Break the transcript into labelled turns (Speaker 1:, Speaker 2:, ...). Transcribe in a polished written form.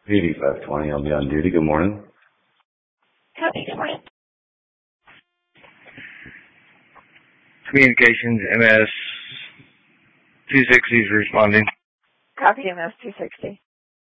Speaker 1: PD520, I'll be on duty. Good morning.
Speaker 2: Copy, good morning.
Speaker 3: Communications, MS 260 is responding.
Speaker 2: Copy, MS 260.